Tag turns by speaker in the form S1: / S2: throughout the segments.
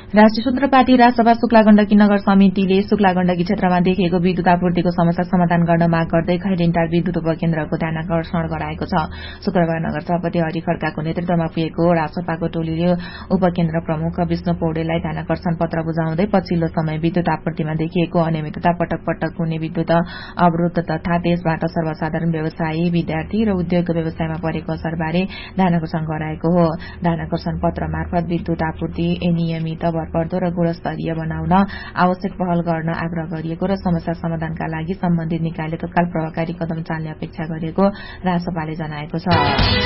S1: राष्ट्रिय स्वतन्त्र पार्टी राजसभा शुक्ला गण्डकी नगर समितिले शुक्ला गण्डकी क्षेत्रमा देखिएको विद्युत आपूर्तिको समस्या समाधान गर्न माग गर्दै खैरिन्टार विद्युत उपकेन्द्रको ध्यानाकर्षण गराएको छ। शुक्रबार नगर सभापति हरि खड्काको नेतृत्वमा पुगेको राजसभाको टोलीले उपकेन्द्र प्रमुख विष्णु पौडेललाई ध्यानाकर्षण पत्र बुझाउँदै पछिल्लो समय विद्युत आपूर्तिमा देखिएको अनियमितता, पटक पटक हुने विद्युत अवरोध तथा त्यसबाट सर्वसाधारण व्यवसायी, विद्यार्थी र उद्योग व्यवसायमा परेको असरबारे ध्यानाकर्षण गराएको हो। ध्यानाकर्षण पत्र मार्फत विद्युत आपूर्ति नियमित, भरपर्दो र गुणस्तरीय बनाउन आवश्यक पहल गर्न आग्रह गरिएको र समस्या समाधानका लागि सम्बन्धित निकायले तत्काल प्रभावकारी कदम चाल्ने अपेक्षा गरेको राजसभाले जनाएको छ।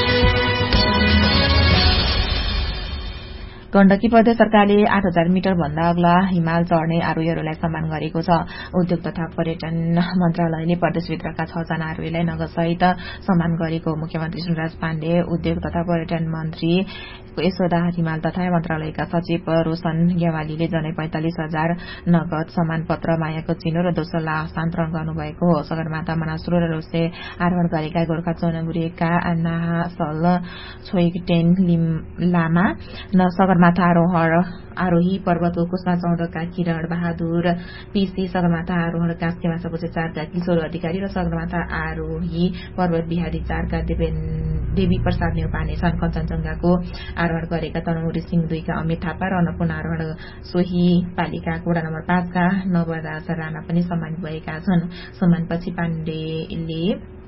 S1: गण्डकी प्रदेश सरकारले 8000 मिटर भन्दा अग्ला हिमाल चढ्ने आरोहीहरूलाई सम्मान गरेको छ। उद्योग तथा पर्यटन मन्त्रालयले प्रदेशभित्रका 6 जना आरोहीलाई नगदसहित सम्मान गरेको मुख्यमन्त्री सुनराज पाण्डे, उद्योग तथा पर्यटन मन्त्री यशोदा हिमाल तथा मन्त्रालयका सचिव रोशन गेवालीले जनै 45,000 नगद सम्मान पत्र, मायाको चिनो र 200 लाख हस्तान्तरण गर्नुभएको हो। सगरमाथा, मनासुर र रोसे आरोहण गरेका गोर्खा चौनबुरेका नाहासल छोइटेन लामा, सगरमाथा आरोही पर्वतको कुस्मा चौधका किरण बहादुर पीसी, सगरमाथा आरोहण कास्के माछापुछे 4 का किशोर अधिकारी र सगरमाथा आरोही पर्वत बिहारी 4 का देवी प्रसाद नेउपाने छन्। कञ्चनजंघाको आरोहण गरेका तनमुरी सिंह 2 का अमित थापा र अन्नपूर्ण आरोहण सोही पालिकाको वडा नम्बर 5 का नवदास राणा पनि सम्मानित भएका छन्। सम्मानपछि पाण्डेले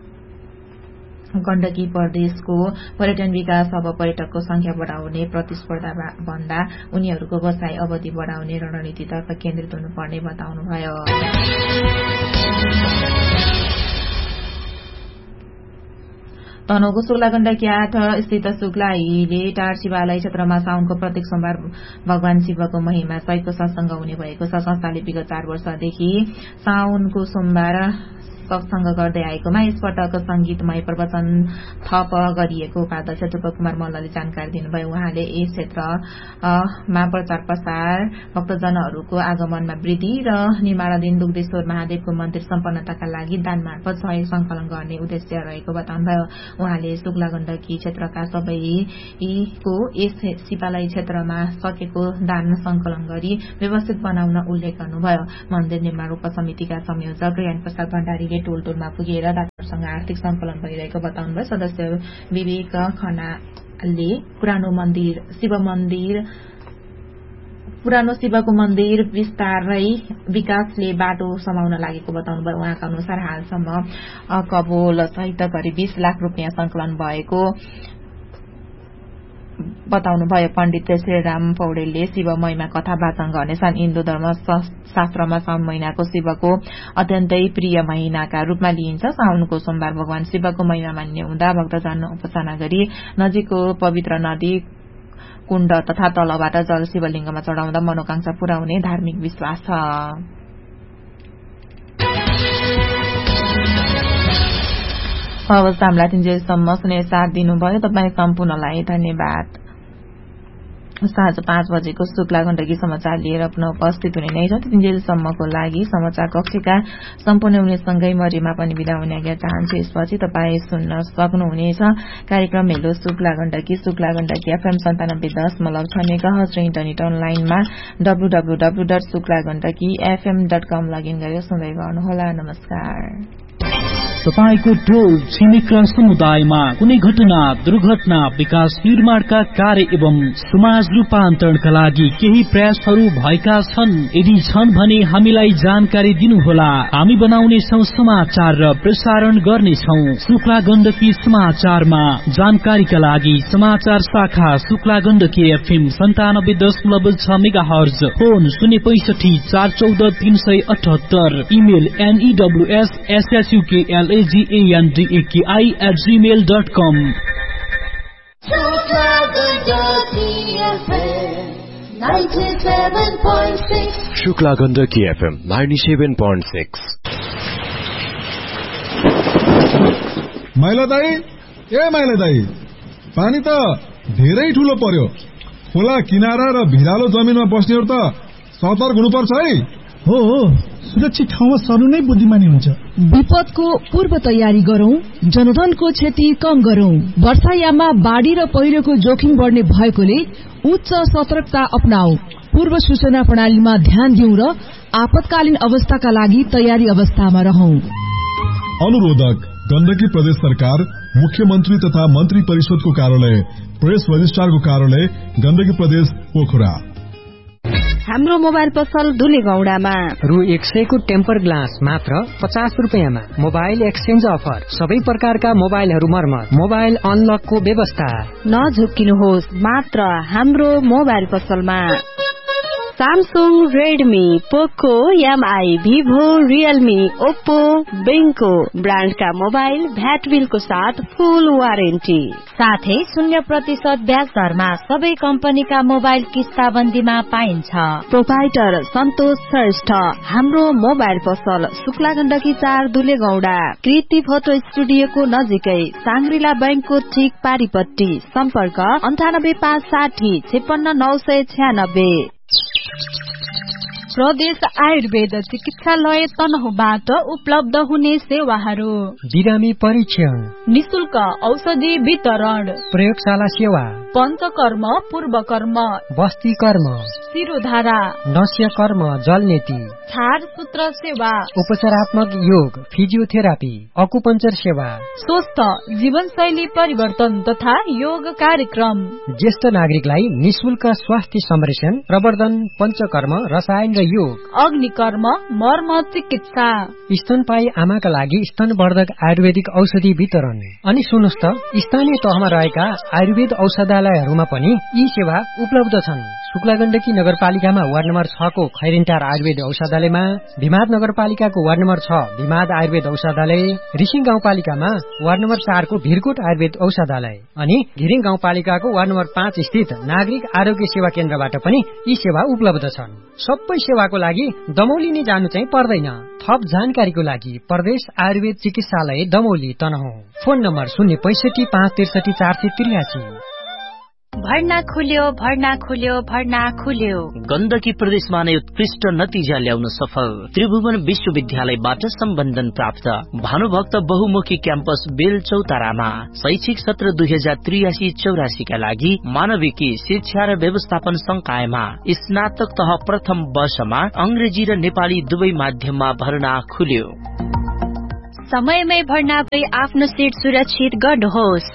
S1: गण्डकी प्रदेशको पर्यटन विकास अब पर्यटकको संख्या बढाउने, प्रतिस्पर्धा भन्दा उनीहरूको बसाई अवधि बढाउने रणनीतितर्फ केन्द्रित हुनुपर्ने बताउनुभयो। तनहुँको शुक्ला गण्डकी 8 स्थित शुक्ला हिले टार शिवालय क्षेत्रमा साउनको प्रत्येक सोमबार भगवान शिवको महिमा सहितको सत्संग हुने भएको छ। संस्थाले विगत 4 वर्षदेखि साउनको सोमबार सत्संग गर्दै आएकोमा यसपटक संगीतमय प्रवचन थप गरिएको उपाध्यक्ष ध्रुव कुमार मल्लले जानकारी दिनुभयो। उहाँले यस क्षेत्रमा प्रचार प्रसार, भक्तजनहरूको आगमनमा वृद्धि र निर्माणाधीन दुग्धेश्वर महादेवको मन्दिर सम्पन्नताका लागि दान मार्फत सहयोग संकलन गर्ने उद्देश्य रहेको बताउनुभयो। उहाँले शुक्ला गण्डकी क्षेत्रका सबैको यस शिवालय क्षेत्रमा सकेको दान संकलन गरी व्यवस्थित बनाउन उल्लेख गर्नुभयो। मन्दिर निर्माण उपसमितिका संयोजक ज्ञान प्रसाद भण्डारीले टोलटोलमा पुगेर डाक्टरसँग आर्थिक संकलन भइरहेको बताउनुभयो। सदस्य विवेक खनालले पुरानो शिवको मन्दिर विस्तारै विकासले बाटो समाउन लागेको बताउनुभयो। उहाँका अनुसार हालसम्म कबोल सहित करिब 20 लाख रुपियाँ संकलन भएको बताउनुभयो। पण्डित श्रीराम पौडेलले शिव महिमा कथा वाचन गर्नेछन्। हिन्दू धर्म शास्त्रमा साउन महिनाको शिवको अत्यन्तै प्रिय महिनाका रूपमा लिइन्छ। साउनको सोमबार भगवान शिवको महिमा मान्ने हुँदा भक्तजन उपासना गरी नजिकको पवित्र नदी, कुण्ड तथा तलबाट जल शिवलिङ्गमा चढाउँदा मनोकांक्षा पूरा हुने धार्मिक विश्वास छ। हवस्, हामीलाई 3 जेसम्म सुने साथ दिनुभयो। तपाईँ सम्पूर्णलाई धन्यवाद। साँझ 5 बजेको शुक्ला गण्डकी समाचार लिएर पुनः उपस्थित हुने नै छ। 3 जेलसम्मको लागि समाचार कक्षका सम्पूर्ण हुनेसँगै म रिमा पनि बिदा हुने आज्ञा चाहन्छु। यसपछि तपाईँ सुन्न सक्नुहुनेछ कार्यक्रम hello Shukla Gandaki FM 97.6 megahertz र इन्टरनेट अनलाइनमा www.suklagandakifm.com लगइन गरेर सुन्दै गर्नुहोला। नमस्कार।
S2: तपाईको टोल छिमेक र समुदायमा कुनै घटना, दुर्घटना, विकास निर्माणका कार्य एवं समाज रूपान्तरणका लागि केही प्रयासहरू भएका छन्? यदि छन् भने हामीलाई जानकारी दिनुहोला। हामी बनाउनेछौं समाचार र प्रसारण गर्नेछौं। शुक्ला गण्डकी समाचारमा जानकारीका लागि समाचार शाखा Shukla Gandaki FM 97.6 megahertz, phone 065 414 378, email news@gmail.com।
S3: Shukla Gandaki FM 97.6।
S4: माइला दाई, पानी त धेरै ठूलो पर्यो। खोला किनारा र भिरालो जमिनमा बस्नेहरू त सतर्क हुनुपर्छ है।
S5: हो, सुरक्षित ठाउँमा सर्नु नै बुद्धिमानी हुन्छ।
S6: विपदको पूर्व तयारी गरौं, जनधनको क्षति कम गरौं। वर्षायाममा बाढ़ी र पहिरोको जोखिम बढ्ने भएकोले उच्च सतर्कता अपनाऊ। पूर्व सूचना प्रणालीमा ध्यान दिउँ र आपतकालीन अवस्थाका लागि तयारी अवस्थामा रहौं।
S4: अनुरोधक गण्डकी प्रदेश सरकार, मुख्यमन्त्री तथा मन्त्री परिषदको कार्यालय, प्रेस रजिस्ट्रारको कार्यालय, गण्डकी प्रदेश पोखरा।
S7: हाम्रो मोबाइल पसल धुलेगौडामा
S8: रु 100 को टेम्पर ग्लास मात्र 50 रुपैयाँमा। मोबाइल एक्सचेन्ज अफर, सबै प्रकारका मोबाइलहरू मर्मत, मोबाइल अनलकको व्यवस्था।
S7: नझुक्किनुहोस्, मात्र हाम्रो मोबाइल पसलमा। सैमसंग, रेडमी, पोको, एमआई, भिभो, रियलमी, ओप्पो, बेंको ब्रांड का मोबाइल भ्याट बिलको साथ फुल वारेन्टी,
S1: साथै 0% ब्याज दरमा सबै कम्पनीका मोबाइल किस्ताबन्दीमा पाइन्छ।
S7: प्रोपाइटर सन्तोष श्रेष्ठ। हाम्रो मोबाइल पसल शुक्ला गण्डकी 4 दुलेगौडा, कृति फोटो स्टुडियोको नजिकै, सांग्रिला बैंकको ठीक पारिपट्टि। सम्पर्क 98560 56996।
S9: प्रदेश आयुर्वेद चिकित्सालय तनहुबाट उपलब्ध हुने सेवाहरू:
S8: बिरामी परीक्षण,
S9: निशुल्क औषधि वितरण,
S8: प्रयोगशाला सेवा,
S9: पञ्चकर्म, पूर्वकर्म,
S8: बस्ती कर्म,
S9: शिरोधारा,
S8: नस्य कर्म, जलनेती,
S9: छाड सूत्र सेवा,
S8: उपचारात्मक योग, फिजियोथेरापी, अकुपञ्चर सेवा,
S9: स्वस्थ जीवनशैली परिवर्तन तथा योग कार्यक्रम।
S8: ज्येष्ठ नागरिकलाई निशुल्क स्वास्थ्य संरक्षण, प्रवर्धन, पञ्चकर्म, रसायन र योग,
S9: अग्निकर्म, मर्म चिकित्सा,
S8: स्तनपायी आमाका लागि स्तनवर्धक आयुर्वेदिक औषधि वितरण। अनि सुन्नुस् त, स्थानीय तहमा रहेका आयुर्वेद औषधालयहरूमा पनि यी सेवा उपलब्ध छन्। शुक्ला गण्डकी नगरपालिकामा वार्ड नम्बर 6 को खैरिन्टार आयुर्वेद औषधालयमा, भिमाद नगरपालिकाको वार्ड नम्बर 6 भिमाद आयुर्वेद औषधालय, रिसिङ गाउँपालिकामा वार्ड नम्बर 4 को भिरकोट आयुर्वेद औषधालय, अनि घिरिङ गाउँपालिकाको वार्ड नम्बर 5 स्थित नागरिक आरोग्य सेवा केन्द्रबाट पनि यी सेवा उपलब्ध छन्। सबै सेवाको लागि दमौली नै जानु चाहिँ पर्दैन। थप जानकारीको लागि प्रदेश आयुर्वेद चिकित्सालय दमौली तनहुँ। Phone number 065 563 483।
S1: भर्ना खुल्यो, भर्ना खुल्यो, भर्ना खुल्यो।
S10: गण्डकी प्रदेशमा नै उत्कृष्ट नतिजा ल्याउन सफल त्रिभुवन विश्वविद्यालयबाट सम्बन्धन प्राप्त भानुभक्त बहुमुखी क्याम्पस बेलचौतारामा शैक्षिक सत्र 2083-84 का लागि मानविकी शिक्षा र व्यवस्थापन संकायमा स्नातक तह प्रथम वर्षमा अंग्रेजी र नेपाली दुवै माध्यममा भर्ना खुल्यो।
S1: समयमै भर्ना भई आफ्नो सिट सुरक्षित गर्नुहोस्।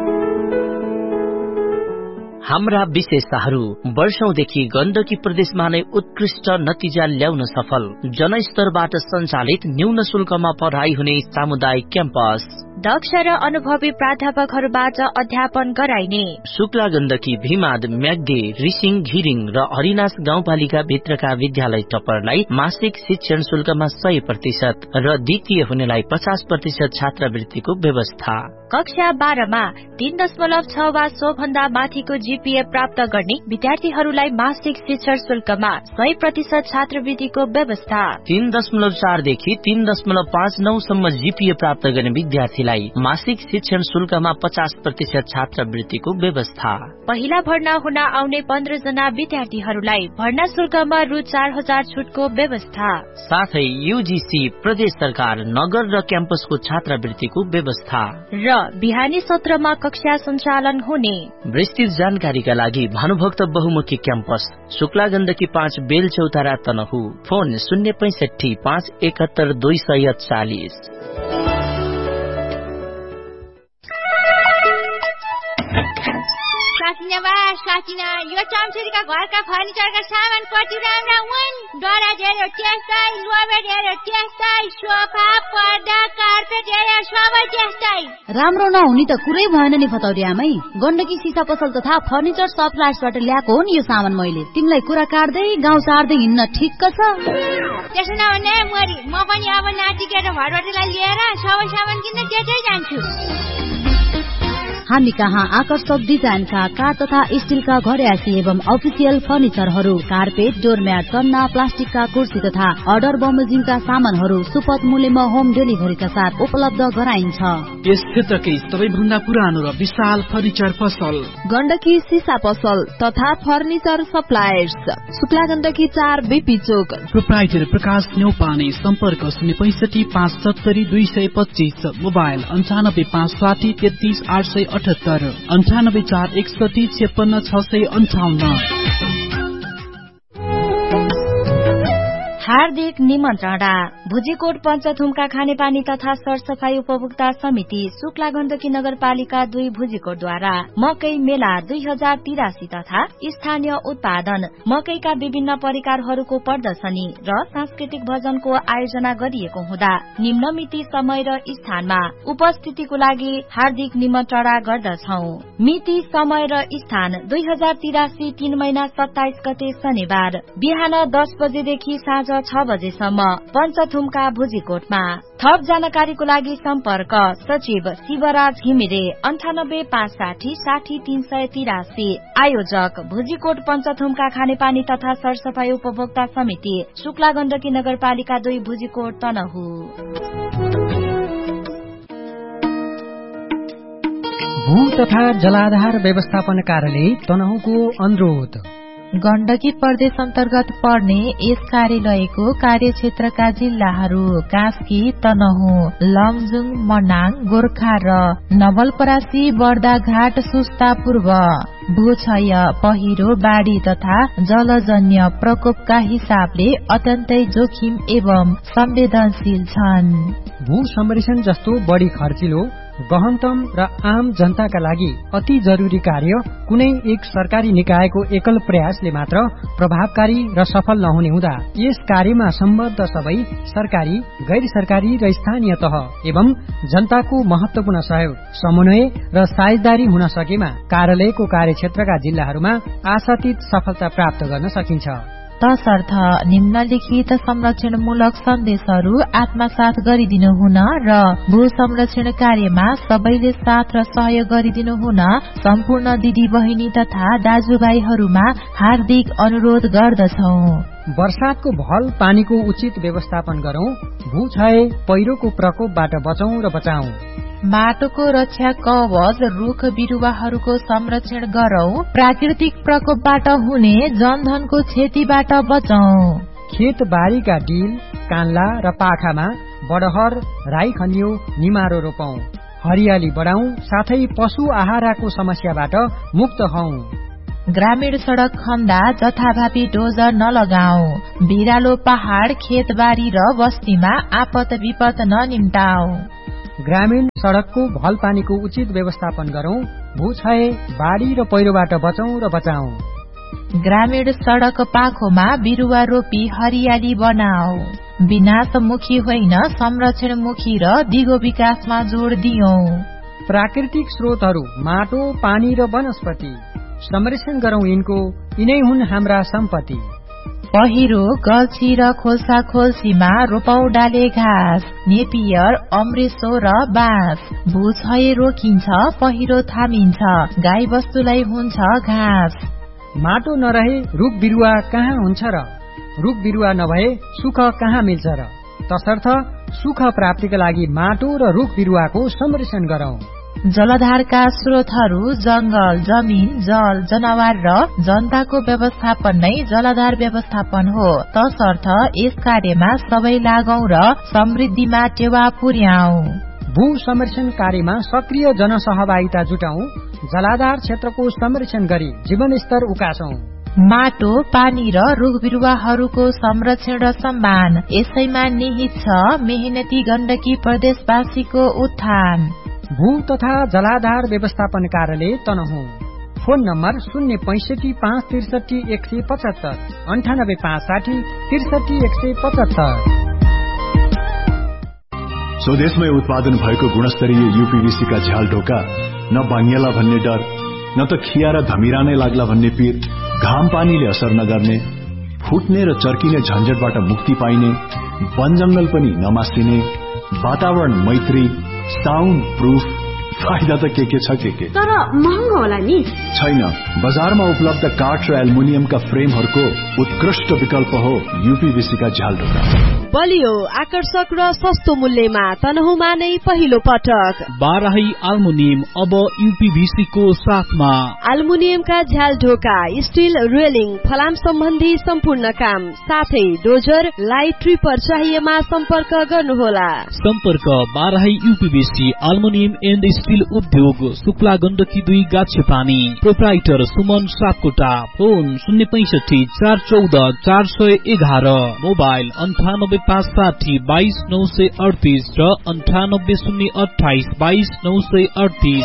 S10: हाम्रा विशेषताहरू: वर्षौंदेखि गण्डकी प्रदेशमा नै उत्कृष्ट नतिजा ल्याउन सफल जनस्तरबाट सञ्चालित न्यून शुल्कमा पढाइ हुने सामुदायिक क्याम्पस,
S1: दक्ष र अनुभवी प्राध्यापकहरूबाट अध्यापन गराइने
S10: शुक्ला गण्डकी, भिमाद, म्याग्दी, रिसिङ, घिरिङ र हरिनास गाउँपालिका भित्रका विद्यालय टपरलाई मासिक शिक्षण शुल्कमा 100% र द्वितीय हुनेलाई 50% छात्रवृत्तिको व्यवस्था।
S1: कक्षा 12 मा 3.6 वा सो भन्दा माथिको जीपीए प्राप्त गर्ने विद्यार्थीहरूलाई मासिक शिक्षण शुल्कमा 100% छात्रवृत्तिको व्यवस्था।
S10: 3.4 देखि 3.59 सम्म जीपीए प्राप्त गर्ने विद्यार्थीलाई मासिक शिक्षण शुल्कमा 50% छात्रवृत्तिको व्यवस्था।
S1: पहिला भर्ना हुन आउने 15 जना विद्यार्थीहरूलाई भर्ना शुल्कमा रु 4000 छुटको व्यवस्था।
S10: साथै यूजीसी, प्रदेश सरकार, नगर र क्याम्पसको छात्रवृत्तिको व्यवस्था
S1: र बिहानी सत्रमा कक्षा सञ्चालन हुने।
S10: विस्तृत जानकारीका लागि भानुभक्त बहुमुखी क्याम्पस शुक्ला गण्डकी 5 बेलचौतारा तनहुँ। फोन 065 571 240।
S11: साकिना यो चम्चुरीका घरका फर्निचरका सामान कति राम्रा हुन्। डरा धेरै त्यस्तै, लोभे धेरै त्यस्तै, सोफा, पर्दा, कार्पेट धेरै सबै त्यस्तै।
S12: राम्रो नहुने त कुरै भएन नि फतौरी आमै। गण्डकी सिसा पसल तथा फर्निचर सप्लायर्सबाट ल्याएको हो नि यो सामान मैले। तिमीलाई कुरा काट्दै गाउँ सार्दै हिँड्न ठिक्क छ।
S11: त्यसो नभने मरी म पनि अब नातिके र घरबाटलाई लिएर सबै सामान किन्न त्यतै जान्छु।
S12: हामी कहाँ आकर्षक डिजाइनका काठ तथा स्टिलका घरयासी एवं अफिसियल फर्निचरहरू, कार्पेट, डोरम्याट, सन्ना, प्लास्टिकका कुर्सी तथा अर्डर बमोजिमका सामानहरू सुपथ मूल्यमा होम डेलिभरीका साथ उपलब्ध गराइन्छ।
S2: यस क्षेत्रकै सबैभन्दा पुरानो र विशाल फर्निचर पसल
S6: गण्डकी सिसा पसल तथा furniture suppliers, Shukla Gandaki 4 BP चोक।
S2: प्रोप्राइटर प्रकाश न्यौपाने। सम्पर्क 065 570 225। मोबाइल 95 560 33 878 98 4 61 56 658।
S6: हार्दिक निमन्त्रणा। भुजीकोट पञ्चथुमका खानेपानी तथा सरसफाई उपभोक्ता समिति शुक्ला गण्डकी नगरपालिका 2 भुजीकोटद्वारा मकै मेला 2083 तथा स्थानीय उत्पादन मकैका विभिन्न परिकारहरूको प्रदर्शनी र सांस्कृतिक भजनको आयोजना गरिएको हुँदा निम्न मिति समय र स्थानमा उपस्थितिको लागि हार्दिक निमन्त्रणा गर्दछौ। मिति समय र स्थान 2083 3 महिना 27 गते शनिबार बिहान 10 बजेदेखि साँझ 6 बजेसम्म पञ्चथुमका भुजीकोटमा। थप जानकारीको लागि सम्पर्क सचिव शिवराज घिमिरे 9856 60 383। आयोजक भुजीकोट पञ्चथुमका खानेपानी तथा सरसफाई उपभोक्ता समिति शुक्ला गण्डकी नगरपालिका 2 भुजीकोट तनहु।
S8: भू तथा जलाधार व्यवस्थापन कार्यालय तनहुको अनुरोध।
S1: गण्डकी प्रदेश अन्तर्गत पर्ने यस कार्यालयको कार्यक्षेत्रका जिल्लाहरू कास्की, तनहु, लमजुङ, मनाङ, गोर्खा र नवलपरासी, बर्दाघाट, सुस्ता पूर्व भूक्षय, पहिरो, बाढ़ी तथा जलजन्य प्रकोपका हिसाबले अत्यन्तै जोखिम एवं संवेदनशील छन्।
S8: भू संरक्षण जस्तो बढी खर्चिलो, गहनतम र आम जनताका लागि अति जरुरी कार्य कुनै एक सरकारी निकायको एकल प्रयासले मात्र प्रभावकारी र सफल नहुने हुँदा यस कार्यमा सम्बद्ध सबै सरकारी, गैर सरकारी र स्थानीय तह एवं जनताको महत्वपूर्ण सहयोग, समन्वय र साझेदारी हुन सकेमा कार्यालयको कार्यक्षेत्रका जिल्लाहरूमा आशातीत सफलता प्राप्त गर्न सकिन्छ।
S1: तसर्थ निम्नलिखित संरक्षणमूलक सन्देशहरू आत्मसात गरिदिनु हुन र भू संरक्षण कार्यमा सबैले साथ र सहयोग गरिदिनु हुन सम्पूर्ण दिदी बहिनी तथा दाजुभाइहरूमा हार्दिक अनुरोध गर्दछौ।
S8: वर्षातको भल पानीको उचित व्यवस्थापन गरौं, भूक्षय पहिरोको प्रकोपबाट बचौं र बचाऊ।
S1: माटोको रक्षा कवच रुख बिरुवाहरूको संरक्षण गरौं, प्राकृतिक प्रकोपबाट हुने जनधनको क्षतिबाट बचौं।
S8: खेत बारीका डिल, कान्ला र पाखामा बडहर, राई खनियो, निमारो रोपौं, हरियाली बढाउँ, साथै पशु आहाराको समस्याबाट मुक्त हौं।
S1: ग्रामीण सड़क खन्दा जथाभावी डोजर नलगाऊ, बिरालो पहाड़, खेतबारी र बस्तीमा आपत विपत ननिम्टाऊ।
S8: ग्रामीण सड़कको भल पानीको उचित व्यवस्थापन गरौं, भूक्षय, बाढ़ी र पहिरोबाट बचौं र बचाऊ।
S1: ग्रामीण सड़क पाखोमा बिरुवा रोपी हरियाली बनाऊ, विनाशमुखी होइन संरक्षणमुखी र दिगो विकासमा जोड़ दियौं।
S8: प्राकृतिक स्रोतहरू माटो, पानी र वनस्पति संरक्षण गरौं, यिनै हुन् हाम्रा सम्पत्ति।
S1: पहिरो, गल्छी र खोल्सा खोल्सीमा रोपौ डाले घाँस, नेपियर, अम्रेसो र बाँस। भूक्षय रोकिन्छ, पहिरो थामिन्छ, गाई बस्तुलाई हुन्छ घाँस।
S8: माटो नरहे रुख बिरुवा कहाँ हुन्छ र, रुख बिरुवा नभए सुख कहाँ मिल्छ र। तसर्थ सुख प्राप्तिका लागि माटो र रुख बिरुवाको संरक्षण गरौं।
S1: जलधारका स्रोतहरू जंगल, जमिन, जल, जनावर र जनताको व्यवस्थापन नै जलधार व्यवस्थापन हो। तसर्थ यस कार्यमा सबै लागौं र समृद्धिमा टेवा पुर्याऊ।
S8: भू संरक्षण कार्यमा सक्रिय जनसहभागिता जुटाऊ, जलाधार क्षेत्रको संरक्षण गरी जीवनस्तर उकासौं।
S1: माटो, पानी र रुख बिरुवाहरूको संरक्षण र सम्मान यसैमा निहित छ मेहनती गण्डकी प्रदेशवासीको उत्थान।
S8: भू तथा जलाधार व्यवस्थापन कार्यालय तनहु। Phone number 065 563 175 98 560 63 175।
S13: स्वदेशमै उत्पादन भएको गुणस्तरीय यूपीवीसी का झ्याल ढोका न भाङ्गेला भन्ने डर, न त खिया र धमिरा नै लाग्ला भन्ने पीर, घाम पानीले असर नगर्ने, फुट्ने र चर्किने झन्झटबाट मुक्ति पाइने, वन जंगल पनि नमासिने, वातावरण मैत्री, साउन्ड प्रूफ, फाइदा त के छ के
S14: तर महँगो होला नि?
S13: छैन, बजारमा उपलब्ध काठ र एल्युमिनियमका फ्रेमहरूको उत्कृष्ट विकल्प हो यूपीवीसी का झ्याल ढोका।
S14: बलियो आकर्षक र सस्तो मूल्यमा तनहुमा नै पहिलो पटक
S2: बाराही एल्युमिनियम अब यूपीभीसी को साथमा
S14: एल्युमिनियमका झ्याल ढोका स्टील रेलिङ फलाम सम्बन्धी सम्पूर्ण काम साथै डोजर लाइट ट्रिपर चाहिएमा सम्पर्क गर्नुहोला
S2: सम्पर्क बाराही यूपीभीसी एल्युमिनियम एन्ड स्टील उद्योग Shukla Gandaki 2 गाछेपानी proprietor Suman Sapkota phone 065441411 mobile 9856022938 र 9802822938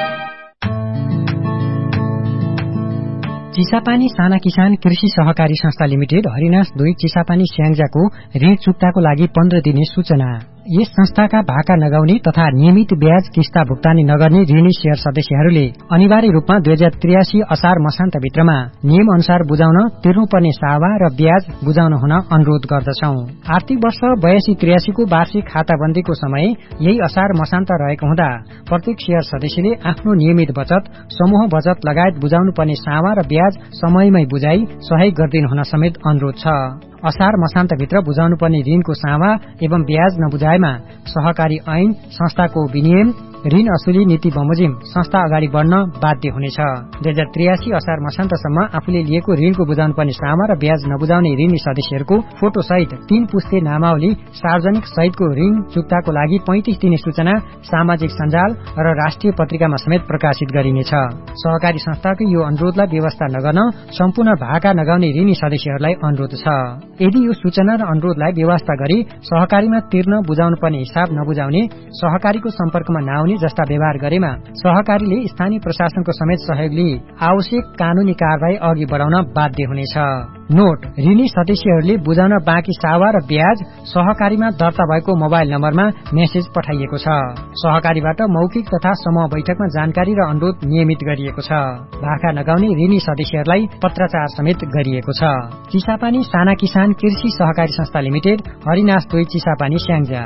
S8: चिसापानी साना किसान कृषि सहकारी संस्था लिमिटेड हरिनास 2 चिसापानी स्याङ्जाको ऋण चुक्ताको लागि 15 दिने सूचना। यस संस्थाका भाका नगाउने तथा नियमित ब्याज किस्ता भुक्तानी नगर्ने ऋणी शेयर सदस्यहरूले अनिवार्य रूपमा 2083 असार मसान्तभित्रमा नियम अनुसार बुझाउन तिर्नुपर्ने सावा र ब्याज बुझाउन हुन अनुरोध गर्दछौ। आर्थिक वर्ष 82-83 को वार्षिक खाताबन्दीको समय यही असार मसान्त रहेको हुँदा प्रत्येक शेयर सदस्यले आफ्नो नियमित बचत समूह बचत लगायत बुझाउनु पर्ने सावा र ब्याज समयमै बुझाई सहयोग गरिदिनु हुन समेत अनुरोध छ। असार मसान्तभित्र बुझाउनु पर्ने ऋणको सावा एवं ब्याज नबुझाएमा सहकारी ऐन संस्थाको विनियम ऋण असुली नीति बमोजिम संस्था अगाडि बढ्न बाध्य हुनेछ। 2083 असार मसान्तसम्म आफूले लिएको ऋणको बुझाउनु पर्ने सामा र ब्याज नबुझाउने ऋणी सदस्यहरूको फोटो सहित 3 पुस्ते नामावली सार्वजनिक सहितको ऋण चुक्ताको लागि 35 दिने सूचना सामाजिक सञ्जाल र राष्ट्रिय पत्रिकामा समेत प्रकाशित गरिनेछ। सहकारी संस्थाको यो अनुरोधलाई व्यवस्था नगर्न सम्पूर्ण भाका नगाउने ऋणी सदस्यहरूलाई अनुरोध छ। यदि यो सूचना र अनुरोधलाई व्यवस्था गरी सहकारीमा तिर्न बुझाउनु पर्ने हिसाब नबुझाउने सहकारीको सम्पर्कमा नआउने जस्ता व्यवहार गरेमा सहकारीले स्थानीय प्रशासनको समेत सहयोग लिई आवश्यक कानूनी कारबाही अघि बढाउन बाध्य हुनेछ। नोट, ऋणी सदस्यहरूले बुझाउन बाँकी सावा र ब्याज सहकारीमा दर्ता भएको मोबाइल नम्बरमा मेसेज पठाइएको छ। सहकारीबाट मौखिक तथा समूह बैठकमा जानकारी र अनुरोध नियमित गरिएको छ। भाका नगाउने ऋणी सदस्यहरूलाई पत्राचार समेत गरिएको छ। चिसापानी साना किसान कृषि सहकारी संस्था लिमिटेड हरिनास 2 चिसापानी स्याङ्जा।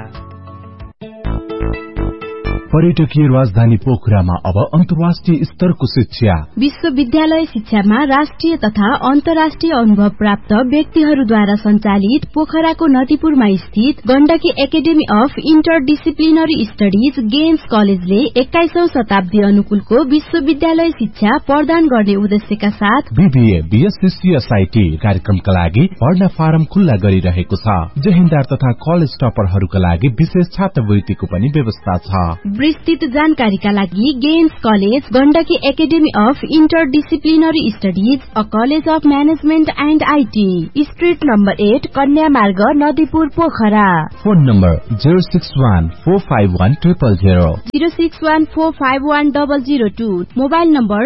S15: पर्यटकीय राजधानी पोखरामा अब अन्तर्राष्ट्रिय स्तरको शिक्षा।
S12: विश्वविद्यालय शिक्षामा राष्ट्रिय तथा अन्तर्राष्ट्रिय अनुभव प्राप्त व्यक्तिहरूद्वारा सञ्चालित पोखराको नदीपुरमा स्थित Gandaki academy of interdisciplinary studies games कलेजले 21औं शताब्दी अनुकूलको विश्वविद्यालय शिक्षा प्रदान गर्ने उद्देश्यका साथ
S15: बीबीए बीएससी सीएसआईटी कार्यक्रमका लागि पढ्न फारम खुल्ला गरिरहेको छ। जहिन्दार तथा कलेज टपरहरूका लागि विशेष छात्रवृत्तिको पनि व्यवस्था छ।
S12: विस्तृत जानकारीका लागि games college Gandaki academy of interdisciplinary studies a college of management and IT street number 8 कन्या मार्ग Nadipur Pokhara.
S15: Phone number 061451000
S12: 061451002 mobile number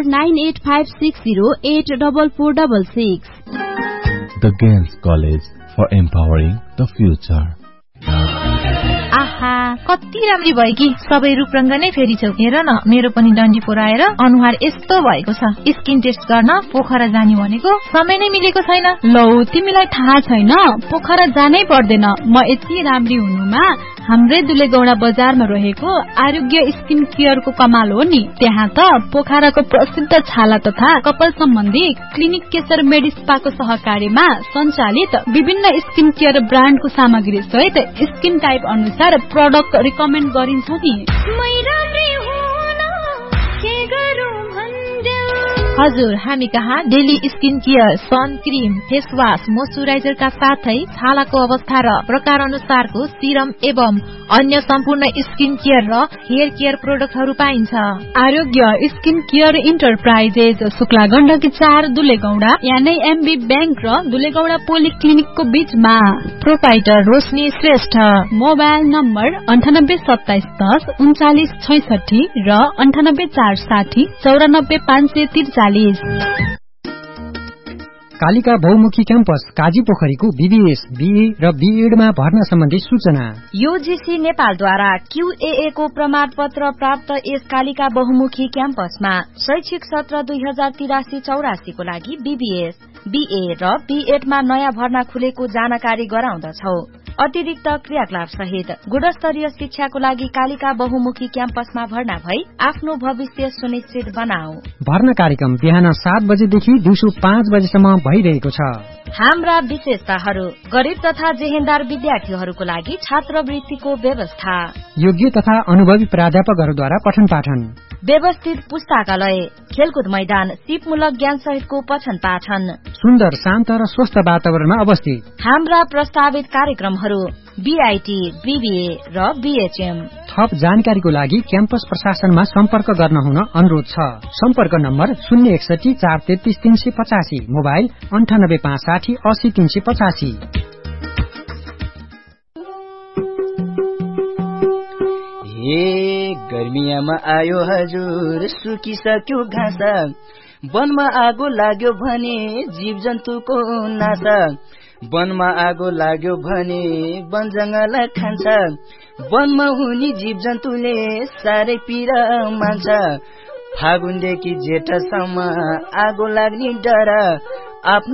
S12: 9856084466।
S15: The Games College for Empowering the Future।
S1: आहा, कति राम्री भयो कि सबै रूपरंग नै फेरि छौ। हेर न, मेरो पनि डन्डी पोराएर अनुहार यस्तो भएको छ। स्किन टेस्ट गर्न पोखरा जाने भनेको समय नै मिलेको छैन।
S9: लौ, तिमीलाई थाहा छैन, पोखरा जानै पर्दैन। म यति राम्री हुनुमा हाम्रै दुलेगौडा बजारमा रहेको आरोग्य स्किन केयरको कमाल हो नि। त्यहाँ त पोखराको प्रसिद्ध छाला तथा कपाल सम्बन्धी क्लिनिक केशर मेडिस्पाको सहकार्यमा सञ्चालित विभिन्न स्किन केयर ब्रान्डको सामग्री सहित स्किन टाइप अनुसार प्रडक्ट रिकमेन्ड गरिन्छ नि।
S1: हजुर, हामी कहाँ daily skin care, sun cream, face wash, मोइस्चराइजरका साथै छालाको अवस्था र प्रकार अनुसारको सिरम एवं अन्य सम्पूर्ण स्किन केयर र हेयर केयर प्रोडक्टहरू पाइन्छ।
S9: आरोग्य skin care enterprises Shukla Gandaki 4 दुलेगौडा यानी एमबी बैंक र दुलेगौडा पोलिक्लिनिकको बीचमा।
S1: प्रोपाइटर रोशनी श्रेष्ठ।
S9: मोबाइल नम्बर 982710 3966 र 98460 94543।
S8: कालिका बहुमुखी क्याम्पस काजी पोखरीको बीबीएस, बीए र बीएडमा भर्ना सम्बन्धी सूचना।
S6: यूजीसी नेपालद्वारा QAA को प्रमाण पत्र प्राप्त यस कालिका बहुमुखी क्याम्पसमा शैक्षिक सत्र 2083-84 को लागि बीबीएस, बीए र बीएडमा नयाँ भर्ना खुलेको जानकारी गराउँदछौ। अतिरिक्त क्रियाकलाप सहित गुणस्तरीय शिक्षाको लागि कालिका बहुमुखी क्याम्पसमा भर्ना भई आफ्नो भविष्य सुनिश्चित बनाऊ।
S8: भर्ना कार्यक्रम बिहान 7 बजेदेखि दिउँसो 5 बजेसम्म भइरहेको छ।
S6: हाम्रा विशेषताहरू गरिब तथा जेहेन्दार विद्यार्थीहरूको लागि छात्रवृत्तिको व्यवस्था,
S8: योग्य तथा अनुभवी प्राध्यापकहरूद्वारा पठन पाठन,
S6: व्यवस्थित पुस्तकालय, खेलकुद मैदान, सिपमूलक ज्ञान सहितको पठन पाठन,
S8: सुन्दर शान्त र स्वस्थ वातावरणमा अवस्थित।
S6: हाम्रा प्रस्तावित कार्यक्रमहरू बीआईटी, बीबीए र बीएचएम।
S8: थप जानकारीको लागि क्याम्पस प्रशासनमा सम्पर्क गर्न हुन अनुरोध छ। सम्पर्क नम्बर 061 433 385, मोबाइल 98 560 80 385।
S16: गर्मियामा आयो हजुर, सुकिसक्यो घाँस, वनमा आगो लाग्यो भने जीव जन्तुको नासा, वनमा आगो लाग्यो भने वन जंगल खान्छ, वनमा हुने जीव जन्तुले साह्रै पीडा मान्छ। फागुनदेखि जेठसम्म आगो लाग्ने डर, आफ्नो